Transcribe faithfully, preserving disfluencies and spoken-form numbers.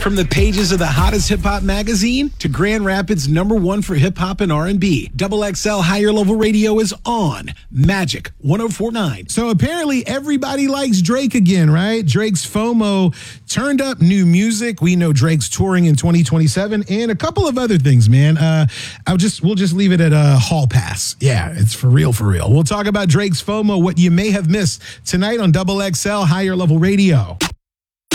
From the pages of the hottest hip-hop magazine to Grand Rapids number one for hip-hop and R and B, Double X L Higher Level Radio is on Magic one oh four point nine. So apparently everybody likes Drake again, right? Drake's FOMO turned up new music. We know Drake's touring in twenty twenty-seven and a couple of other things, man. Uh, I'll just we'll just leave it at a hall pass. Yeah, it's for real, for real. We'll talk about Drake's FOMO, what you may have missed tonight on Double X L Higher Level Radio.